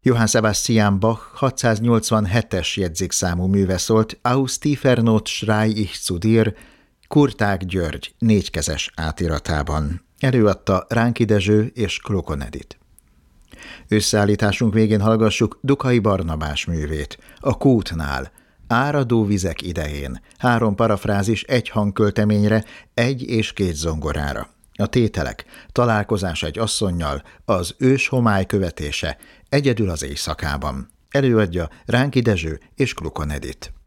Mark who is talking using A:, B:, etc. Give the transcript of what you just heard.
A: Johann Sebastian Bach 687-es jegyzékszámú műve szólt Aus tiefer Not schrei ich zu dir, Kurták György négykezes átiratában. Előadta Ránki Dezső és Klokon Edit. Összeállításunk végén hallgassuk Dukai Barnabás művét, a Kútnál, Áradó vizek idején, 3 parafrázis egy hangkölteményre, 1 és 2 zongorára. A tételek: találkozás egy asszonnyal, az ős homály követése, egyedül az éjszakában. Előadja Ránki Dezső és Klokon Edit.